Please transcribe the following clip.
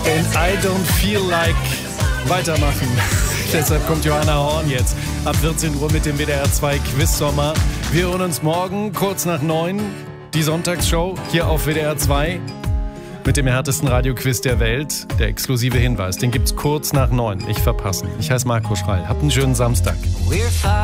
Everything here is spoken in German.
In I Don't Feel Like weitermachen. Deshalb kommt Johanna Horn jetzt ab 14 Uhr mit dem WDR 2 Quiz Sommer. Wir hören uns morgen kurz nach 9, die Sonntagsshow hier auf WDR 2 mit dem härtesten Radioquiz der Welt. Der exklusive Hinweis, den gibt's kurz nach 9. Nicht verpassen. Ich heiße Marco Schreil. Habt einen schönen Samstag.